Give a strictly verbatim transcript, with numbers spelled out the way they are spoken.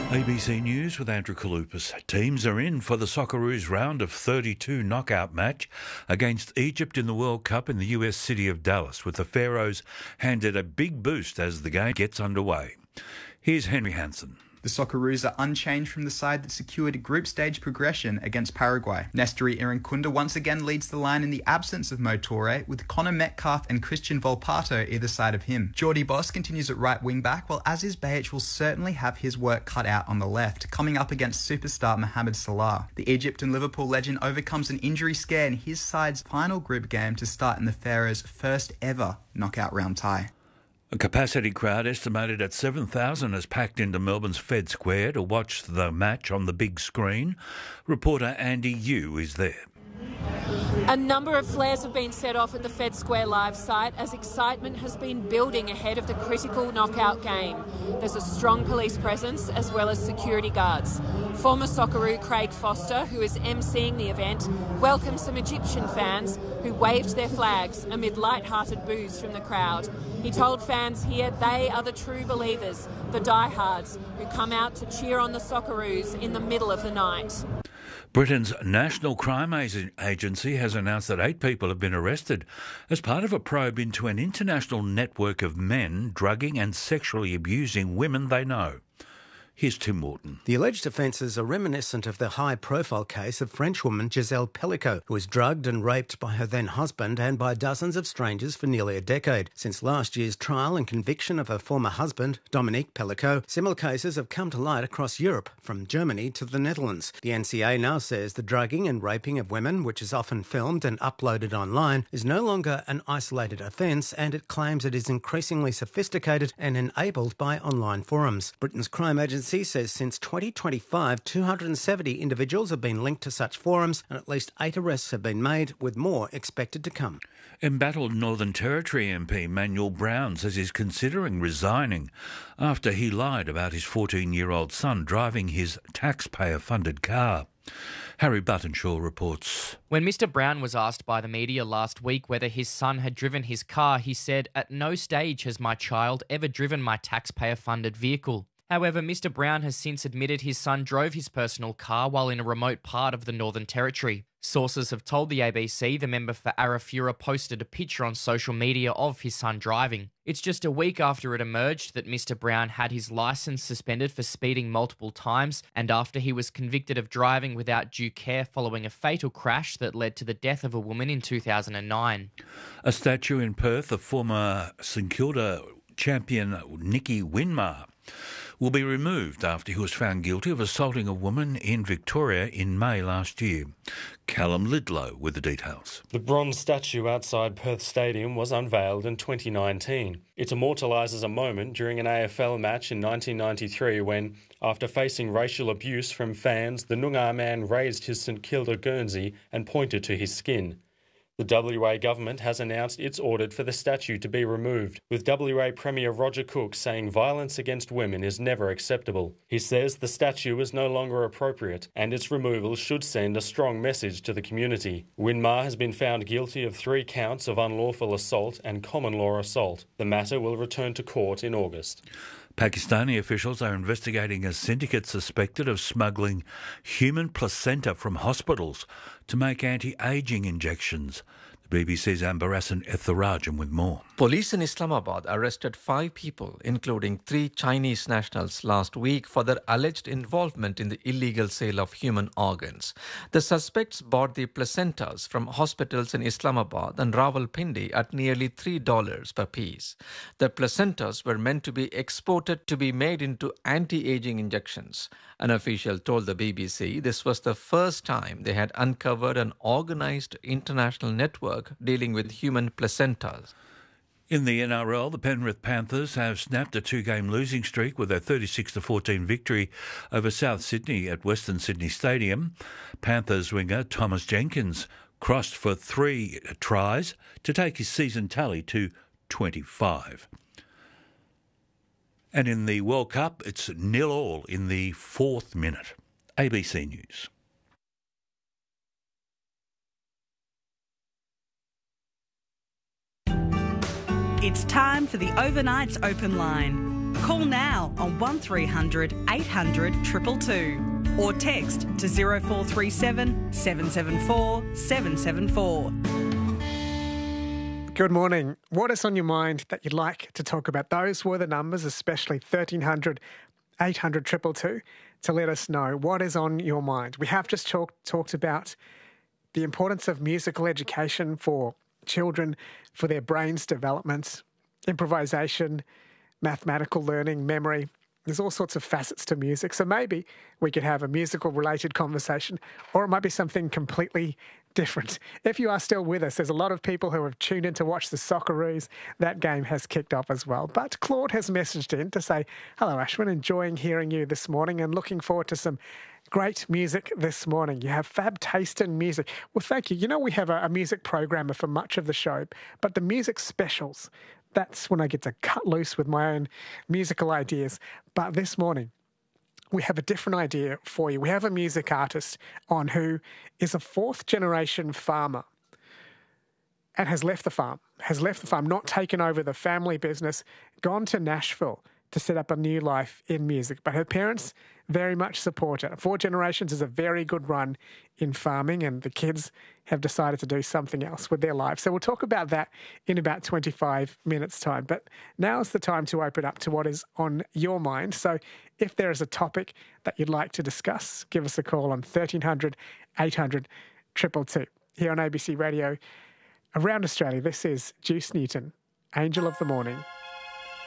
A B C News with Andrew Kalupas. Teams are in for the Socceroos round of thirty-two knockout match against Egypt in the World Cup in the U S city of Dallas, with the Pharaohs handed a big boost as the game gets underway. Here's Henry Hansen. The Socceroos are unchanged from the side that secured a group stage progression against Paraguay. Nestori Irankunda once again leads the line in the absence of Mo Toure, with Connor Metcalfe and Christian Volpato either side of him. Jordi Boss continues at right wing back, while Aziz Behich will certainly have his work cut out on the left, coming up against superstar Mohamed Salah. The Egypt and Liverpool legend overcomes an injury scare in his side's final group game to start in the Pharaohs' first ever knockout round tie. A capacity crowd estimated at seven thousand has packed into Melbourne's Fed Square to watch the match on the big screen. Reporter Andy Yu is there. A number of flares have been set off at the Fed Square live site as excitement has been building ahead of the critical knockout game. There's a strong police presence as well as security guards. Former Socceroo Craig Foster, who is emceeing the event, welcomed some Egyptian fans who waved their flags amid light-hearted boos from the crowd. He told fans here they are the true believers, the diehards, who come out to cheer on the Socceroos in the middle of the night. Britain's National Crime Agency has announced that eight people have been arrested as part of a probe into an international network of men drugging and sexually abusing women they know. Here's Tim Morton. The alleged offences are reminiscent of the high-profile case of Frenchwoman Giselle Pellicot, who was drugged and raped by her then-husband and by dozens of strangers for nearly a decade. Since last year's trial and conviction of her former husband, Dominique Pellicot, similar cases have come to light across Europe, from Germany to the Netherlands. The N C A now says the drugging and raping of women, which is often filmed and uploaded online, is no longer an isolated offence, and it claims it is increasingly sophisticated and enabled by online forums. Britain's crime agency says since twenty twenty-five, two hundred seventy individuals have been linked to such forums and at least eight arrests have been made, with more expected to come. Embattled Northern Territory M P Manuel Brown says he's considering resigning after he lied about his fourteen-year-old son driving his taxpayer-funded car. Harry Buttonshaw reports. When Mister Brown was asked by the media last week whether his son had driven his car, he said, "At no stage has my child ever driven my taxpayer-funded vehicle." However, Mister Brown has since admitted his son drove his personal car while in a remote part of the Northern Territory. Sources have told the A B C the member for Arafura posted a picture on social media of his son driving. It's just a week after it emerged that Mister Brown had his licence suspended for speeding multiple times, and after he was convicted of driving without due care following a fatal crash that led to the death of a woman in two thousand nine. A statue in Perth of former St Kilda champion Nicky Winmar will be removed after he was found guilty of assaulting a woman in Victoria in May last year. Callum Lidlow with the details. The bronze statue outside Perth Stadium was unveiled in twenty nineteen. It immortalises a moment during an A F L match in nineteen ninety-three when, after facing racial abuse from fans, the Noongar man raised his St Kilda Guernsey and pointed to his skin. The W A government has announced it's ordered for the statue to be removed, with W A Premier Roger Cook saying violence against women is never acceptable. He says the statue is no longer appropriate and its removal should send a strong message to the community. Winmar has been found guilty of three counts of unlawful assault and common law assault. The matter will return to court in August. Pakistani officials are investigating a syndicate suspected of smuggling human placenta from hospitals to make anti-ageing injections. The B B C's Amber Hassan Etharajan with more. Police in Islamabad arrested five people, including three Chinese nationals, last week for their alleged involvement in the illegal sale of human organs. The suspects bought the placentas from hospitals in Islamabad and Rawalpindi at nearly three dollars per piece. The placentas were meant to be exported to be made into anti-aging injections. An official told the B B C this was the first time they had uncovered an organised international network dealing with human placentas. In the N R L, the Penrith Panthers have snapped a two-game losing streak with a thirty-six to fourteen victory over South Sydney at Western Sydney Stadium. Panthers winger Thomas Jenkins crossed for three tries to take his season tally to twenty-five. And in the World Cup, it's nil all in the fourth minute. A B C News. It's time for the Overnight's Open Line. Call now on one three hundred eight hundred two two two or text to zero four three seven seven seven four seven seven four. Good morning. What is on your mind that you'd like to talk about? Those were the numbers, especially thirteen hundred eight hundred two two two, to let us know what is on your mind. We have just talk, talked about the importance of musical education for children, for their brain's development, improvisation, mathematical learning, memory. There's all sorts of facets to music. So maybe we could have a musical-related conversation, or it might be something completely different. If you are still with us, there's a lot of people who have tuned in to watch the Socceroos. That game has kicked off as well. But Claude has messaged in to say, hello, Ashwin, enjoying hearing you this morning and looking forward to some great music this morning. You have fab taste in music. Well, thank you. You know, we have a, a music programmer for much of the show, but the music specials, that's when I get to cut loose with my own musical ideas. But this morning, we have a different idea for you. We have a music artist on who is a fourth-generation farmer and has left the farm, has left the farm, not taken over the family business, gone to Nashville to set up a new life in music. But her parents very much support it. Four generations is a very good run in farming, and the kids have decided to do something else with their lives. So we'll talk about that in about twenty-five minutes' time. But now is the time to open up to what is on your mind. So if there is a topic that you'd like to discuss, give us a call on thirteen hundred eight hundred two two two. Here on A B C Radio around Australia, this is Juice Newton, Angel of the Morning.